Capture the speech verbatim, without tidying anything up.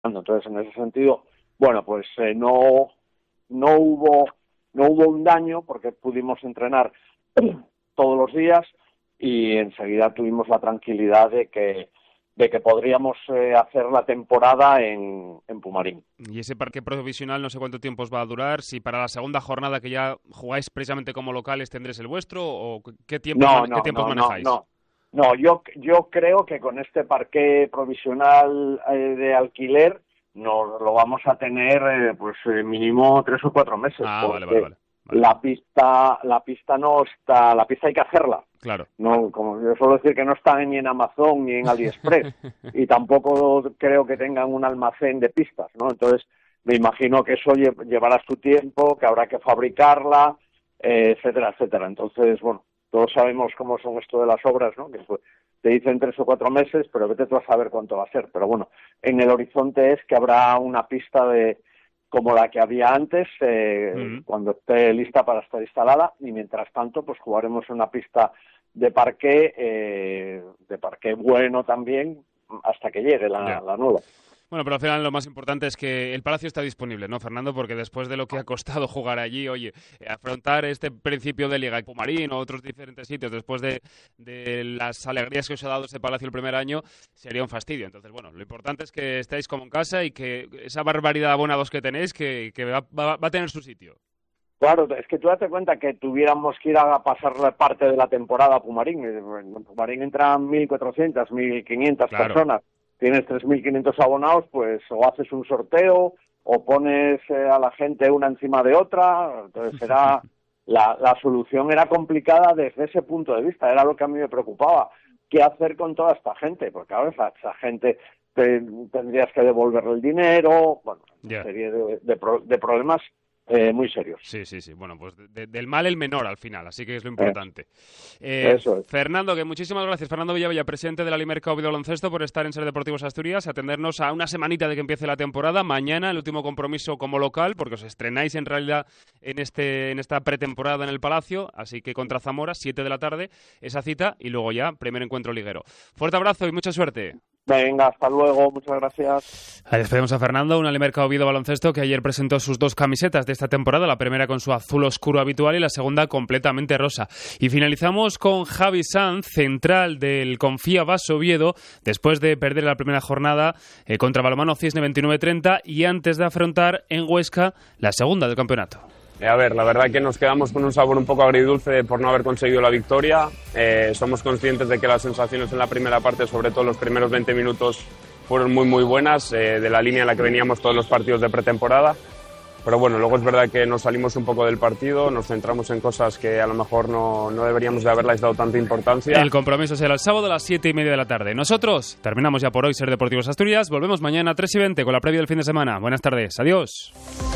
Entonces, en ese sentido, bueno, pues eh, no no hubo no hubo un daño porque pudimos entrenar todos los días y enseguida tuvimos la tranquilidad de que de que podríamos eh, hacer la temporada en, en Pumarín. Y ese parque provisional no sé cuánto tiempo os va a durar, si para la segunda jornada que ya jugáis precisamente como locales tendréis el vuestro o qué tiempo, no, man- no, qué tiempos no, manejáis. No, no, no yo, yo creo que con este parque provisional eh, de alquiler nos lo vamos a tener eh, pues eh, mínimo tres o cuatro meses. Ah, porque vale, vale, vale. Vale. La pista, la pista no está, la pista hay que hacerla. Claro. No, como yo suelo decir que no está ni en Amazon ni en AliExpress y tampoco creo que tengan un almacén de pistas, ¿no? Entonces me imagino que eso lle- llevará su tiempo, que habrá que fabricarla, eh, etcétera, etcétera. Entonces, bueno, todos sabemos cómo son esto de las obras, ¿no? Que pues, te dicen tres o cuatro meses, pero vete tú a saber cuánto va a ser. Pero bueno, en el horizonte es que habrá una pista de como la que había antes, eh, mm. cuando esté lista para estar instalada, y mientras tanto, pues jugaremos en una pista de parqué, eh, de parqué bueno también, hasta que llegue la, yeah. la nueva. Bueno, pero al final lo más importante es que el Palacio está disponible, ¿no, Fernando? Porque después de lo que ha costado jugar allí, oye, afrontar este principio de Liga en Pumarín o otros diferentes sitios, después de, de las alegrías que os ha dado ese Palacio el primer año, sería un fastidio. Entonces, bueno, lo importante es que estéis como en casa y que esa barbaridad de abonados que tenéis, que, que va, va, va a tener su sitio. Claro, es que tú date cuenta que tuviéramos que ir a pasar parte de la temporada a Pumarín. En Pumarín entran mil cuatrocientas, mil quinientas claro. personas. Tienes tres mil quinientos abonados, pues o haces un sorteo o pones eh, a la gente una encima de otra. Entonces era la, la solución era complicada desde ese punto de vista. Era lo que a mí me preocupaba. ¿Qué hacer con toda esta gente? Porque a veces esa gente te, tendrías que devolverle el dinero. Bueno, yeah. una serie de, de, pro, de problemas Eh, muy serios. Sí, sí, sí. Bueno, pues de, del mal el menor al final, así que es lo importante. Eh, Eso es. Fernando, que muchísimas gracias. Fernando Villavella, presidente de la Limerca Oviedo Baloncesto, por estar en Ser Deportivos Asturias, atendernos a una semanita de que empiece la temporada. Mañana el último compromiso como local, porque os estrenáis en realidad en este en esta pretemporada en el Palacio, así que contra Zamora, siete de la tarde, esa cita, y luego ya, primer encuentro liguero. Fuerte abrazo y mucha suerte. Venga, hasta luego, muchas gracias. Ahí despedimos a Fernando, una Limerca Oviedo Baloncesto que ayer presentó sus dos camisetas de esta temporada, la primera con su azul oscuro habitual y la segunda completamente rosa. Y finalizamos con Javi Sanz, central del Confía Bas Oviedo, después de perder la primera jornada eh, contra Balonmano Cisne veintinueve treinta y antes de afrontar en Huesca la segunda del campeonato. A ver, la verdad que nos quedamos con un sabor un poco agridulce por no haber conseguido la victoria. Eh, somos conscientes de que las sensaciones en la primera parte, sobre todo los primeros veinte minutos, fueron muy muy buenas, eh, de la línea en la que veníamos todos los partidos de pretemporada. Pero bueno, luego es verdad que nos salimos un poco del partido, nos centramos en cosas que a lo mejor no, no deberíamos de haberles dado tanta importancia. El compromiso será el sábado a las siete y media de la tarde. Nosotros terminamos ya por hoy Ser Deportivos Asturias. Volvemos mañana a tres y veinte con la previa del fin de semana. Buenas tardes. Adiós.